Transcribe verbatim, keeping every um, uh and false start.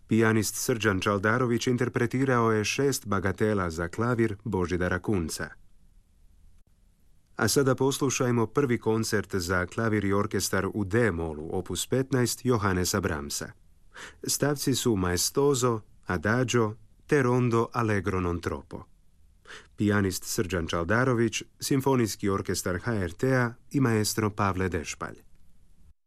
Pijanist Srđan Čaldarović interpretirao je šest bagatela za klavir Božidara Kunca. A sada poslušajmo prvi koncert za klavir i orkestar u D-molu, opus petnaest Johannesa Brahmsa. Stavci su maestoso, adagio te rondo allegro non troppo. Pijanist Srđan Čaldarović, Simfonijski orkestar H R T-a i maestro Pavle Dešpalj.